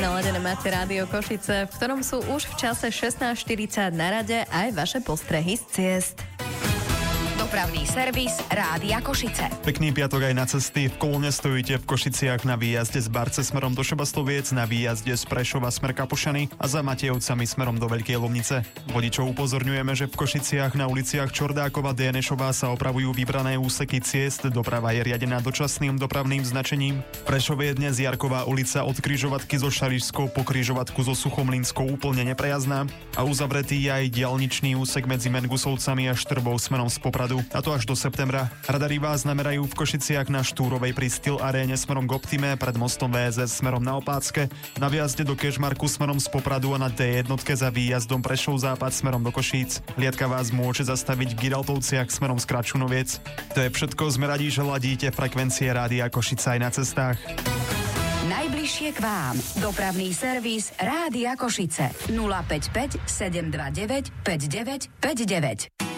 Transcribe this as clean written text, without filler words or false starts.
Naladené máte Rádio Košice, v ktorom sú už v čase 16:40 na rade aj vaše postrehy z ciest. Dopravný servis Rádia Košice. Pekný piatok aj na cesty. V kolóne stojíte v Košiciach na výjazde z Barce smerom do Šebastoviec, na výjazde z Prešova smer Kapušany a za Matejovcami smerom do Veľkej Lomnice. Vodičov upozorňujeme, že v Košiciach na uliciach Čordákova, Dénešová sa opravujú vybrané úseky ciest. Doprava je riadená dočasným dopravným značením. V Prešove je dnes Jarková ulica od križovatky so Šarišskou po križovatku so Suchomlínskou úplne neprejazdná a uzavretý je aj diaľničný úsek medzi Mengusovcami a Štrbou smerom z Popradu. A to až do septembra. Radari vás namerajú v Košiciach na Štúrovej pri Styl aréne smerom k Optime, pred mostom VSS smerom na Opácke, na výjazde do Kežmarku smerom z Popradu a na D1 za výjazdom Prešov západ smerom do Košíc. Liadka vás môže zastaviť v Giraltovciach smerom z Kračunoviec. To je všetko, sme radi, že ladíte frekvencie Rádia Košice aj na cestách. Najbližšie k vám. Dopravný servis Rádia Košice. 055 729 5959.